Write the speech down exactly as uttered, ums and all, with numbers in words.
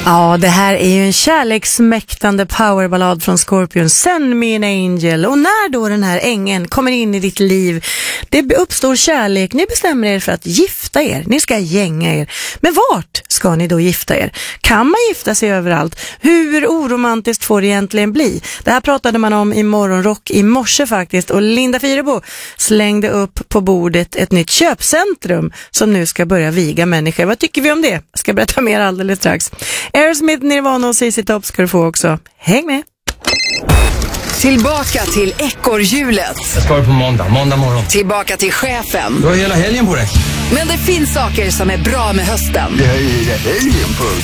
Ja, det här är ju en kärleksmäktande powerballad från Scorpion, Send Me an Angel. Och när då den här ängeln kommer in i ditt liv, det uppstår kärlek, ni bestämmer er för att gifta er, ni ska gänga er. Men vart ska ni då gifta er? Kan man gifta sig överallt? Hur oromantiskt får det egentligen bli? Det här pratade man om i Morgonrock i morse faktiskt, och Linda Fyrebo slängde upp på bordet ett nytt köpcentrum som nu ska börja viga människor. Vad tycker vi om det? Jag ska berätta mer alldeles strax. Aerosmith, Nirvana och C C Top ska du få också. Häng med! Tillbaka till ekorrhjulet. Jag ska på måndag, måndag morgon. Tillbaka till chefen. Du har hela helgen på dig. Men det finns saker som är bra med hösten. Det här är helgen på.